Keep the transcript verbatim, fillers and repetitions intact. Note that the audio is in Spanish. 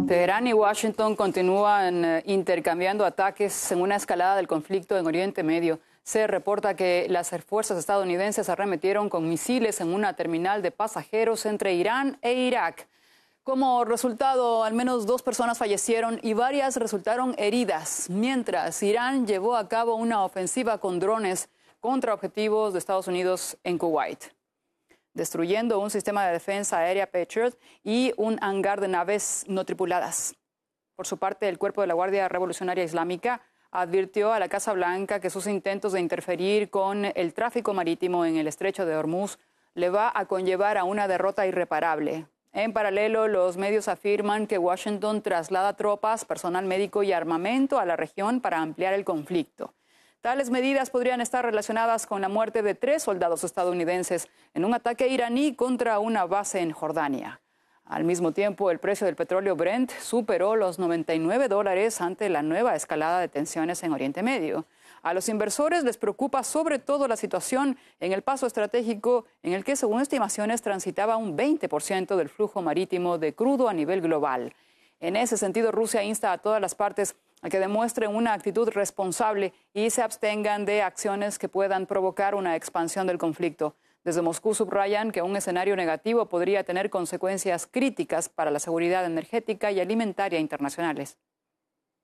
Teherán y Washington continúan eh, intercambiando ataques en una escalada del conflicto en Oriente Medio. Se reporta que las fuerzas estadounidenses arremetieron con misiles en una terminal de pasajeros entre Irán e Irak. Como resultado, al menos dos personas fallecieron y varias resultaron heridas, mientras Irán llevó a cabo una ofensiva con drones contra objetivos de Estados Unidos en Kuwait, destruyendo un sistema de defensa aérea Patriot y un hangar de naves no tripuladas. Por su parte, el cuerpo de la Guardia Revolucionaria Islámica advirtió a la Casa Blanca que sus intentos de interferir con el tráfico marítimo en el estrecho de Hormuz le va a conllevar a una derrota irreparable. En paralelo, los medios afirman que Washington traslada tropas, personal médico y armamento a la región para ampliar el conflicto. Tales medidas podrían estar relacionadas con la muerte de tres soldados estadounidenses en un ataque iraní contra una base en Jordania. Al mismo tiempo, el precio del petróleo Brent superó los noventa y nueve dólares ante la nueva escalada de tensiones en Oriente Medio. A los inversores les preocupa sobre todo la situación en el paso estratégico en el que, según estimaciones, transitaba un veinte por ciento del flujo marítimo de crudo a nivel global. En ese sentido, Rusia insta a todas las partes a que demuestren una actitud responsable y se abstengan de acciones que puedan provocar una expansión del conflicto. Desde Moscú subrayan que un escenario negativo podría tener consecuencias críticas para la seguridad energética y alimentaria internacionales.